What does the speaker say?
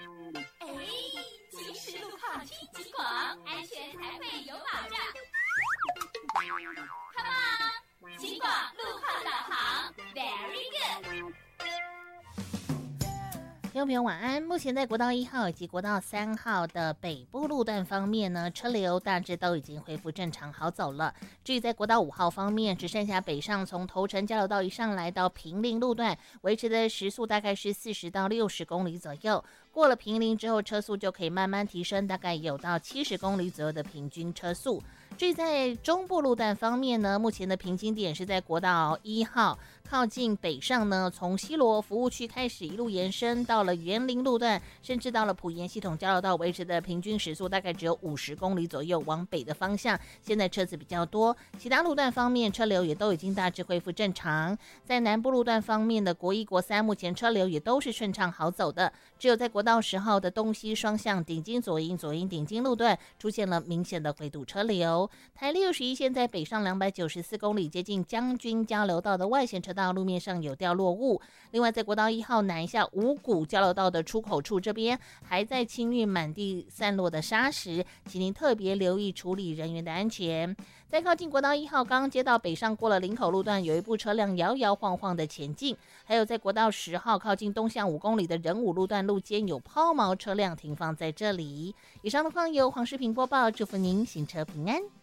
哎，及时路况听警广，安全才会有保障。Come on， 警广路况导航 ，Very good。 听众朋友晚安。目前在国道1号以及国道3号的北部路段方面呢，车流大致都已经恢复正常好走了。至于在国道5号方面，只剩下北上从头城交流道一上来到平林路段，维持的时速大概是40到60公里左右。过了平林之后，车速就可以慢慢提升，大概有到70公里左右的平均车速。至于在中部路段方面呢，目前的瓶颈点是在国道1号靠近北上呢，从西螺服务区开始一路延伸到了园林路段，甚至到了埔盐系统交流道，维持的平均时速大概只有50公里左右，往北的方向现在车子比较多。其他路段方面车流也都已经大致恢复正常。在南部路段方面的国1、国3目前车流也都是顺畅好走的，只有在国道10号的东西双向顶金左营顶金路段出现了明显的回堵车流。台61线在北上294公里，接近将军交流道的外线车道路面上有掉落物。另外在国道1号南下五股交流道的出口处，这边还在清运满地散落的砂石，请您特别留意处理人员的安全。在靠近国道1号刚刚接到北上过了林口路段，有一部车辆摇摇晃晃的前进。还有在国道10号靠近东向5公里的仁武路段路肩有抛锚车辆停放在这里。以上的况由黄世平播报，祝福您行车平安。